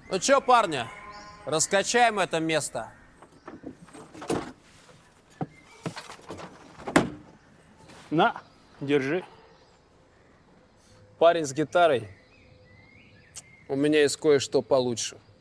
Ну чё, парни, раскачаем это место. На, держи. Парень с гитарой. У меня есть кое-что получше.